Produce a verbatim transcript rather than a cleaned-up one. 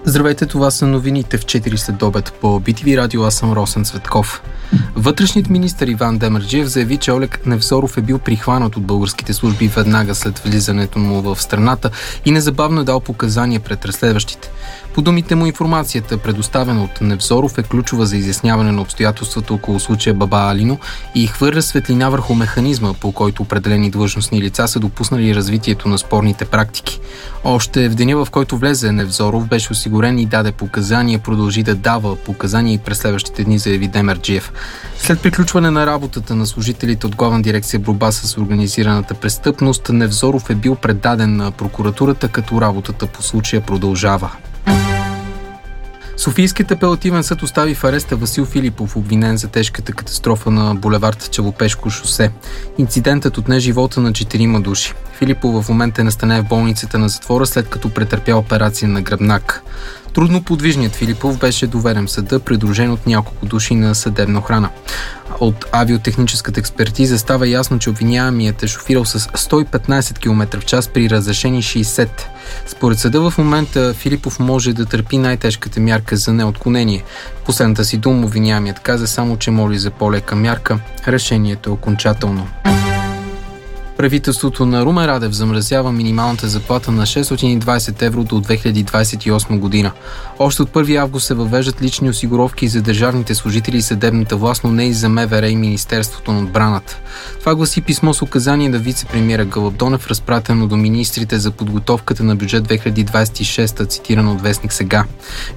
Здравейте, това са новините в четири след обед по Би Ти Ви радио. Аз съм Росен Цветков. Вътрешният министър Иван Демерджиев заяви, че Олег Невзоров е бил прихванат от българските служби веднага след влизането му в страната и незабавно е дал показания пред разследващите. По думите му, информацията, предоставена от Невзоров, е ключова за изясняване на обстоятелствата около случая Баба Алино и хвърля светлина върху механизма, по който определени длъжностни лица са допуснали развитието на спорните практики. Още в деня, в който влезе Невзоров, беше осигурен и даде показания, продължи да дава показания и през следващите дни, заяви Демерджиев. След приключване на работата на служителите от Главна дирекция борба с организираната престъпност, Невзоров е бил предаден на прокуратурата, като работата по случая продължава. Софийският апелативен съд остави в ареста Васил Филипов, обвинен за тежката катастрофа на булевард Челопешко шосе. Инцидентът отне живота на четирима души. Филипов в момента е настанен в болницата на затвора, след като претърпя операция на гръбнак. Трудноподвижният Филипов беше доведен в съда, придружен от няколко души на съдебна охрана. От авиотехническата експертиза става ясно, че обвиняемият е шофирал с сто и петнайсет километра в час при разрешени шейсет. Според съда в момента Филипов може да търпи най-тежката мярка за неотклонение. В последната си дума обвиняемият каза само, че моли за по-лека мярка. Решението е окончателно. Правителството на Румен Радев замразява минималната заплата на шестстотин и двайсет евро до две хиляди двайсет и осма година. Още от първи август се въвеждат лични осигуровки за държавните служители и съдебната власт, но не и за Ем Ve Ре и Министерството на отбраната. Това гласи писмо с указание на вице-премиера Гълъб Донев, разпратено до министрите за подготовката на бюджет две хиляди двайсет и шеста, цитирано от вестник Сега.